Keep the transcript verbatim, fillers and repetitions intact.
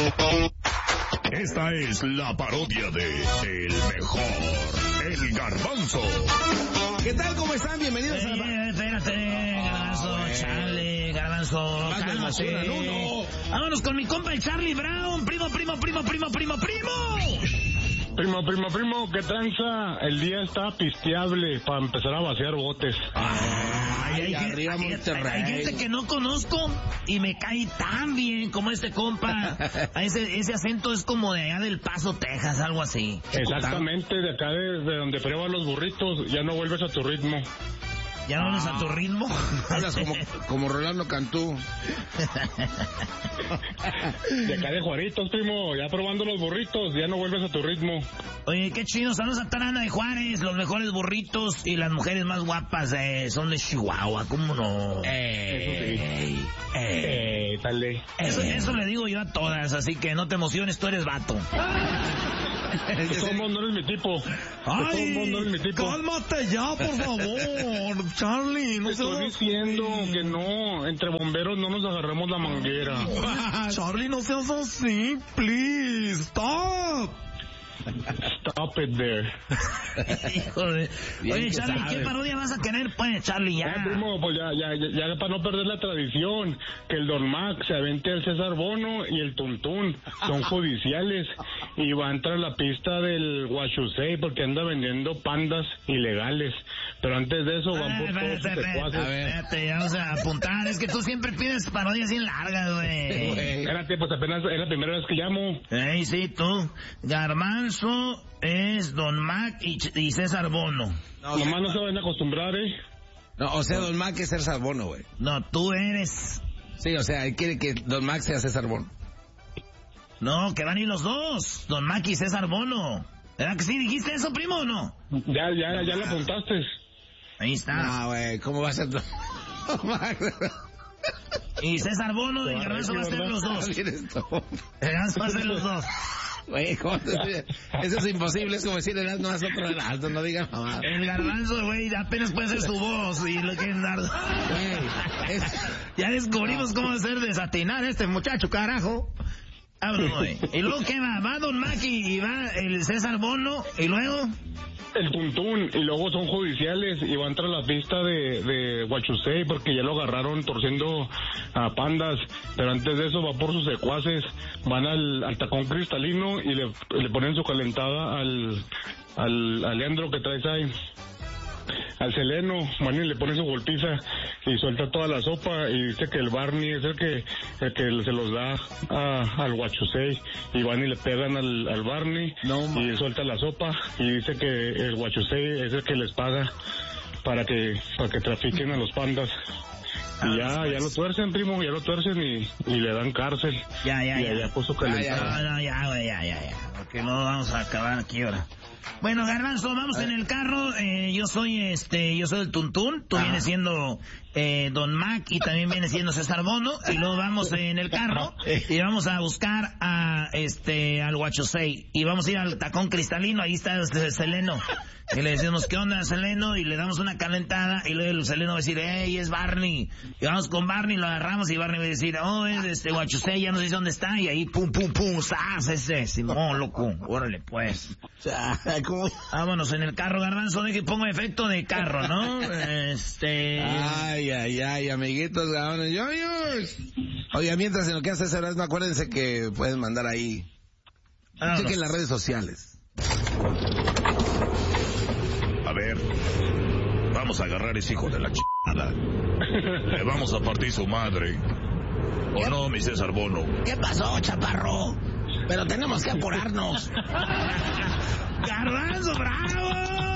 Esta es la parodia de El Mejor, El Garbanzo. ¿Qué tal? ¿Cómo están? Bienvenidos eh, a la... Espérate, Garbanzo, ah, Charlie, Garbanzo, cálmate. No, no. Vámonos con mi compa el Charlie Brown, primo, primo, primo, primo, primo, primo. Primo, primo, primo, ¿qué tranza? El día está pisteable para empezar a vaciar botes. Ay, hay, arriba hay, Monterrey. hay gente que no conozco y me cae tan bien como este compa. Ese, ese acento es como de allá del Paso, Texas, algo así. Exactamente, de acá desde donde prueban los burritos, ya no vuelves a tu ritmo. ¿Ya no hablas a tu ritmo? Hablas como, como Rolando Cantú. De acá de Juaritos, primo, ya probando los burritos, ya no vuelves a tu ritmo. Oye, qué chido, saludos a Tarana de Juárez, los mejores burritos y las mujeres más guapas eh, son de Chihuahua, ¿cómo no? Ey, ey, dale. Eso, eso le digo yo a todas, así que no te emociones, tú eres vato. De todos modos no eres mi tipo. De todos modos no eres mi tipo. Cálmate ya, por favor, Charlie. No Te estoy diciendo que no, entre bomberos no nos agarramos la manguera. Charlie, no seas así, please, stop. Stop it there. Híjole. Oye, Charlie, ¿qué parodia vas a querer? Pues, Charlie, ya. Ya, primo, pues ya, ya, ya, ya para no perder la tradición, que el Don Mac se avente el César Bono y el Tuntún, son judiciales, y va a entrar a la pista del Huachusei porque anda vendiendo pandas ilegales, pero antes de eso van por todos sus secuaces. Espérate, ya vamos a apuntar, es que tú siempre pides parodias bien largas, güey. Espérate, pues apenas es la primera vez que llamo. Ey, sí, tú. Garbanzo es Don Mac y, y César Bono. No, nomás no se van a acostumbrar, ¿eh? No, o sea, Don Mac es César Bono, güey. No, tú eres. Sí, o sea, él quiere que Don Mac sea César Bono. No, que van a ir los dos, Don Mac y César Bono. ¿Verdad que sí dijiste eso, primo, o no? Ya, ya, ya le apuntaste. Ahí está. No, güey, ¿cómo va a ser Don Mac? Y César Bono y Garbanzo va a ser los dos. Garbanzo va a ser los dos. Güey, ¿cómo te... Eso es imposible, es como decir el asno es otro del alto, no digan mamá. El Garbanzo, güey, apenas puede hacer su voz y lo quieren dar. Güey, es... Ya descubrimos cómo hacer desatinar a este muchacho, carajo. Hablo, güey. ¿Y luego qué va? Va Don Mac y va el César Bono y luego... El Tuntún, y luego son judiciales y va a entrar a la pista de, de Huachusei porque ya lo agarraron torciendo a pandas, pero antes de eso va por sus secuaces, van al, al tacón cristalino y le, le ponen su calentada al, al, al Leandro que traes ahí, al Seleno, van y le pone su golpiza y suelta toda la sopa y dice que el Barney es el que el que se los da a, al Huachusei y van y le pegan al, al Barney no, y suelta la sopa y dice que el Huachusei es el que les paga para que para que trafiquen a los pandas. Y ya, ya lo tuercen, primo, ya lo tuercen y, y le dan cárcel. Ya, ya, y ya. ya puso calentada. No, no, ya, güey, ya, ya, ya. Porque no vamos a acabar aquí ahora. Bueno, Garbanzo, vamos en el carro. Eh, yo soy este, yo soy el Tuntún. Tú vienes siendo eh, Don Mac y también viene siendo César Bono. Y luego vamos en el carro y vamos a buscar a este al Huachusei y vamos a ir al tacón cristalino. Ahí está este Seleno. Y le decimos, ¿qué onda, Seleno? Y le damos una calentada y luego el Seleno va a decir, ¡ey, es Barney! Y vamos con Barney, lo agarramos y Barney va a decir, oh, es este Huachusei, ya no sé dónde está. Y ahí, pum, pum, pum, ¡zas! Ese, Simón, loco. Órale, pues. ¿Cómo? Vámonos en el carro, Garbanzo, deje que pongo efecto de carro, ¿no? Este... Ay, ay, ay, amiguitos, gabones, yo, Oiga, mientras en lo que hace César, no acuérdense que pueden mandar ahí. Vámonos. Chequen las redes sociales. A ver, vamos a agarrar ese hijo de la chingada. Le vamos a partir su madre. ¿O no, mi César Bono? ¿Qué pasó, chaparro? Pero tenemos que apurarnos. ¡Garbanzo, bravo!